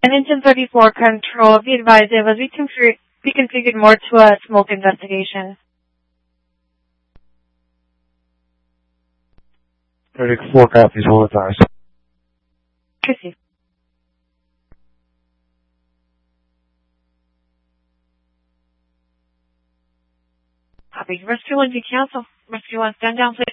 And engine 34 control, be advised it was reconfigured more to a smoke investigation. 34 copies, hold advised. Received. Copy. Rescue 1, cancel. Rescue 1, stand down, please.